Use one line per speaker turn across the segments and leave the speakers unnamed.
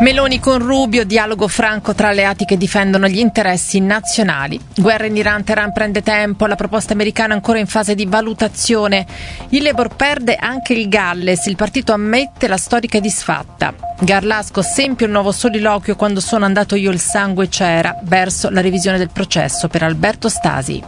Meloni con Rubio, dialogo franco tra alleati che difendono gli interessi nazionali. Guerra in Iran, Teheran prende tempo, la proposta americana ancora in fase di valutazione. Il Labour perde anche il Galles, il partito ammette la storica disfatta. Garlasco sempie un nuovo soliloquio: quando sono andato io il sangue c'era, verso la revisione del processo per Alberto Stasi.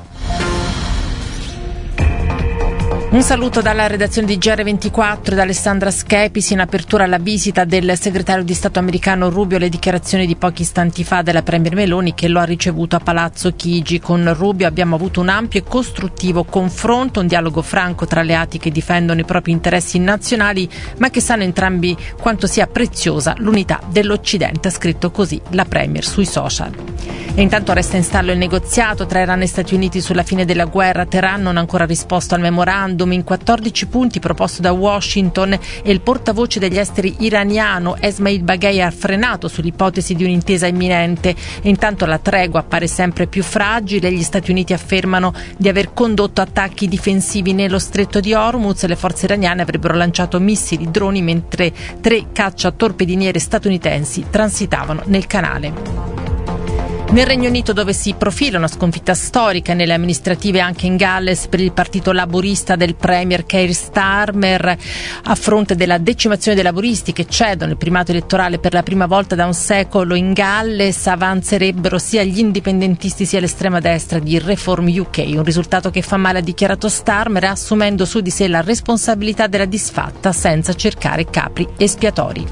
Un saluto dalla redazione di GR24 e da Alessandra Schepisi. In apertura alla visita del segretario di Stato americano Rubio, le dichiarazioni di pochi istanti fa della premier Meloni che lo ha ricevuto a Palazzo Chigi. Con Rubio abbiamo avuto un ampio e costruttivo confronto, un dialogo franco tra alleati che difendono i propri interessi nazionali ma che sanno entrambi quanto sia preziosa l'unità dell'Occidente, ha scritto così la premier sui social. E intanto resta in stallo il negoziato tra Iran e Stati Uniti sulla fine della guerra. Teheran non ha ancora risposto al memorandum in 14 punti proposto da Washington e il portavoce degli esteri iraniano Esmail Baghei ha frenato sull'ipotesi di un'intesa imminente. E intanto la tregua appare sempre più fragile. Gli Stati Uniti affermano di aver condotto attacchi difensivi nello stretto di Hormuz. Le forze iraniane avrebbero lanciato missili, droni, mentre 3 cacciatorpediniere statunitensi transitavano nel canale. Nel Regno Unito, dove si profila una sconfitta storica nelle amministrative anche in Galles per il partito laburista del premier Keir Starmer, a fronte della decimazione dei laburisti che cedono il primato elettorale per la prima volta da un secolo in Galles, avanzerebbero sia gli indipendentisti sia l'estrema destra di Reform UK, un risultato che fa male, ha dichiarato Starmer, assumendo su di sé la responsabilità della disfatta senza cercare capri espiatori.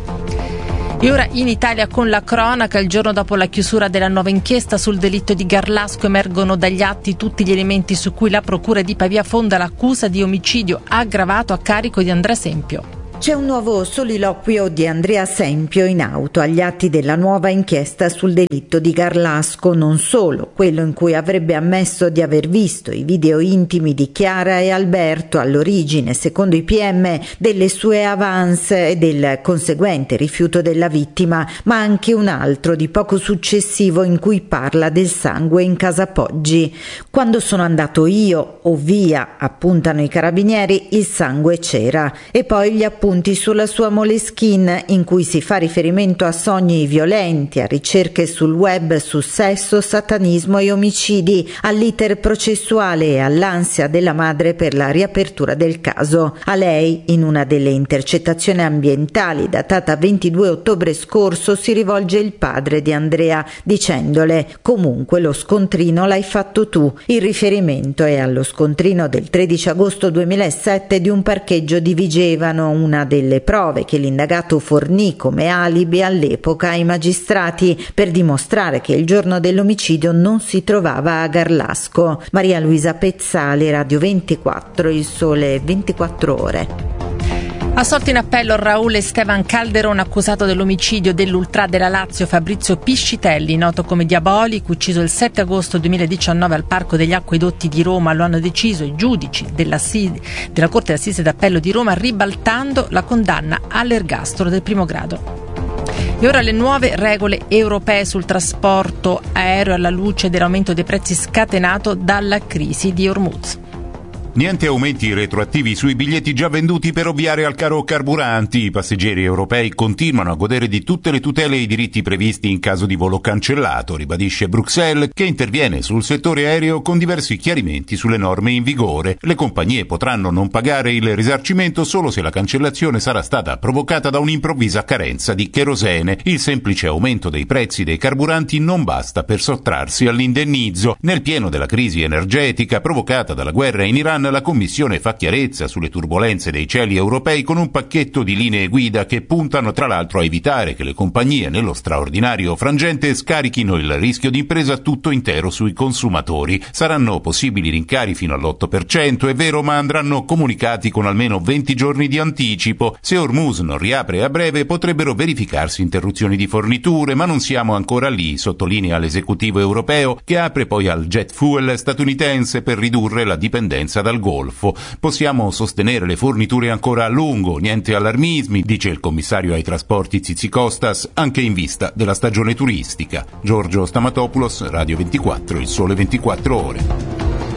E ora in Italia con la cronaca. Il giorno dopo la chiusura della nuova inchiesta sul delitto di Garlasco emergono dagli atti tutti gli elementi su cui la procura di Pavia fonda l'accusa di omicidio aggravato a carico di Andrea Sempio.
C'è un nuovo soliloquio di Andrea Sempio in auto agli atti della nuova inchiesta sul delitto di Garlasco, non solo quello in cui avrebbe ammesso di aver visto i video intimi di Chiara e Alberto, all'origine, secondo i PM, delle sue avance e del conseguente rifiuto della vittima, ma anche un altro di poco successivo in cui parla del sangue in casa Poggi. Quando sono andato io, o via, appuntano i carabinieri, il sangue c'era. E poi gli appunti sulla sua Moleskine, in cui si fa riferimento a sogni violenti, a ricerche sul web su sesso, satanismo e omicidi, all'iter processuale e all'ansia della madre per la riapertura del caso. A lei, in una delle intercettazioni ambientali datata 22 ottobre scorso, si rivolge il padre di Andrea dicendole: comunque lo scontrino l'hai fatto tu. Il riferimento è allo scontrino del 13 agosto 2007 di un parcheggio di Vigevano, una delle prove che l'indagato fornì come alibi all'epoca ai magistrati per dimostrare che il giorno dell'omicidio non si trovava a Garlasco. Maria Luisa Pezzali, Radio 24, Il Sole 24 Ore.
Assolto in appello Raul Esteban Calderón, accusato dell'omicidio dell'ultra della Lazio Fabrizio Piscitelli, noto come Diabolico, ucciso il 7 agosto 2019 al Parco degli Acquedotti di Roma. Lo hanno deciso i giudici della Corte d'Assise d'Appello di Roma, ribaltando la condanna all'ergastolo del primo grado. E ora le nuove regole europee sul trasporto aereo alla luce dell'aumento dei prezzi scatenato dalla crisi di Hormuz.
Niente aumenti retroattivi sui biglietti già venduti per ovviare al caro carburanti. I passeggeri europei continuano a godere di tutte le tutele e i diritti previsti in caso di volo cancellato, ribadisce Bruxelles, che interviene sul settore aereo con diversi chiarimenti sulle norme in vigore. Le compagnie potranno non pagare il risarcimento solo se la cancellazione sarà stata provocata da un'improvvisa carenza di cherosene. Il semplice aumento dei prezzi dei carburanti non basta per sottrarsi all'indennizzo. Nel pieno della crisi energetica provocata dalla guerra in Iran, la Commissione fa chiarezza sulle turbolenze dei cieli europei con un pacchetto di linee guida che puntano tra l'altro a evitare che le compagnie nello straordinario frangente scarichino il rischio d'impresa tutto intero sui consumatori. Saranno possibili rincari fino all'8%, è vero, ma andranno comunicati con almeno 20 giorni di anticipo. Se Hormuz non riapre a breve potrebbero verificarsi interruzioni di forniture, ma non siamo ancora lì, sottolinea l'esecutivo europeo, che apre poi al jet fuel statunitense per ridurre la dipendenza dal Golfo. Possiamo sostenere le forniture ancora a lungo, niente allarmismi, dice il commissario ai trasporti Tsitsikostas, anche in vista della stagione turistica. Giorgio Stamatopoulos, Radio 24, Il Sole 24 Ore.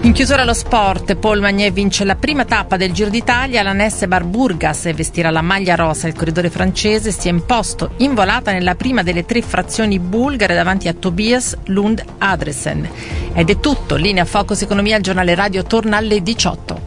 In chiusura allo sport, Paul Magnier vince la prima tappa del Giro d'Italia, la Nessebar Burgas e vestirà la maglia rosa. Il corridore francese si è imposto in volata nella prima delle 3 frazioni bulgare davanti a Tobias Lund Adresen. Ed è tutto, linea Focus Economia, il giornale radio torna alle 18.